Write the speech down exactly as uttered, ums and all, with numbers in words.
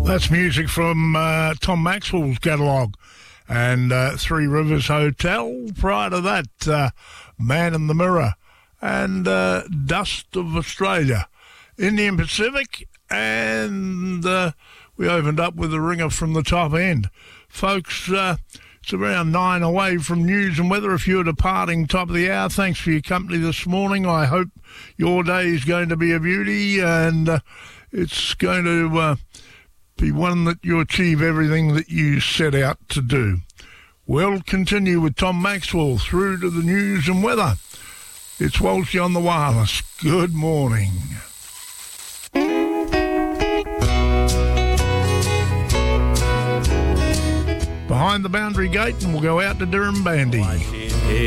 That's music from uh, Tom Maxwell's catalogue. And uh, Three Rivers Hotel. Prior to that, uh, Man in the Mirror. And uh, Dust of Australia. Indian Pacific. And uh, we opened up with a ringer from the top end. Folks, uh, it's around nine away from news and weather. If you're departing top of the hour, thanks for your company this morning. I hope your day is going to be a beauty and uh, it's going to... Uh, be one that you achieve everything that you set out to do. We'll continue with Tom Maxwell through to the news and weather. It's Walshy on the wireless. Good morning. Behind the boundary gate, and we'll go out to Durham Bandy.